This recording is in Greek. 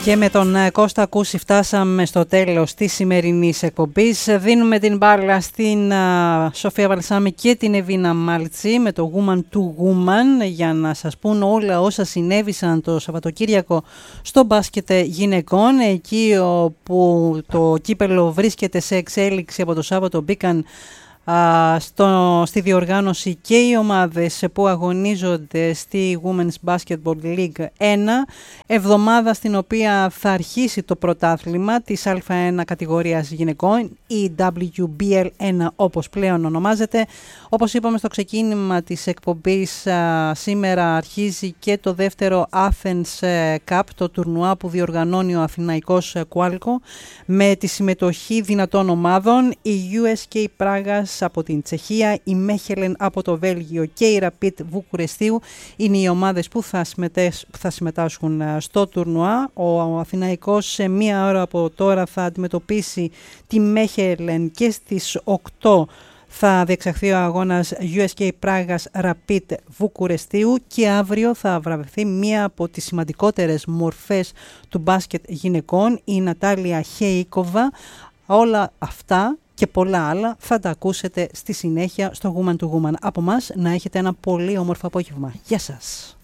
Και με τον Κώστα Κούση φτάσαμε στο τέλος της σημερινής εκπομπής. Δίνουμε την μπάλα στην Σοφία Βαλσάμι και την Εβίνα Μάλτσι με το Woman to Woman για να σας πούν όλα όσα συνέβησαν το Σαββατοκύριακο στο μπάσκετ γυναικών. Εκεί όπου το κύπελο βρίσκεται σε εξέλιξη από το Σάββατο μπήκαν στη διοργάνωση και οι ομάδες που αγωνίζονται στη Women's Basketball League 1, εβδομάδα στην οποία θα αρχίσει το πρωτάθλημα της Α1 κατηγορίας γυναικών, η WBL1 όπως πλέον ονομάζεται. Όπως είπαμε στο ξεκίνημα της εκπομπής, σήμερα αρχίζει και το δεύτερο Athens Cup, το τουρνουά που διοργανώνει ο Αθηναϊκός Κουάλκο, με τη συμμετοχή δυνατών ομάδων, η USK Πράγας από την Τσεχία, η Μέχελεν από το Βέλγιο και η Rapid Βουκουρεστίου είναι οι ομάδες που θα συμμετάσχουν στο τουρνουά. Ο Αθηναϊκός σε μία ώρα από τώρα θα αντιμετωπίσει τη Μέχελεν και στις 8 θα διεξαχθεί ο αγώνας USK Πράγας Rapid Βουκουρεστίου και αύριο θα βραβευθεί μία από τις σημαντικότερες μορφές του μπάσκετ γυναικών, η Νατάλια Χέικοβα. Όλα αυτά και πολλά άλλα θα τα ακούσετε στη συνέχεια στο Woman to Woman. Από μας να έχετε ένα πολύ όμορφο απόγευμα. Γεια σας!